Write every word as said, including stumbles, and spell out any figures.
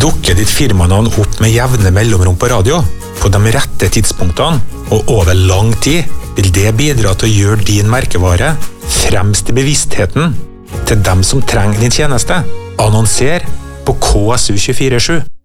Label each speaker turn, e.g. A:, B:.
A: Dukker ditt firmanavn opp med jevne mellomrom på radio, på de rette tidspunktene og over lang tid, vil det bidra til å gjøre din merkevare fremst i bevisstheten til dem som trenger din tjeneste. Annonser på K S U to fire sju.